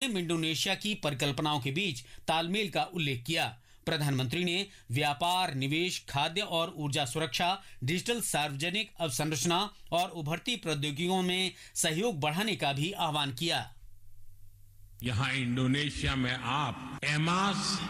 माध्यम इंडोनेशिया की परिकल्पनाओं के बीच तालमेल का उल्लेख किया। प्रधानमंत्री ने व्यापार, निवेश, खाद्य और ऊर्जा सुरक्षा, डिजिटल सार्वजनिक अवसंरचना और उभरती प्रौद्योगिकियों में सहयोग बढ़ाने का भी आह्वान किया। यहाँ इंडोनेशिया में आप एमास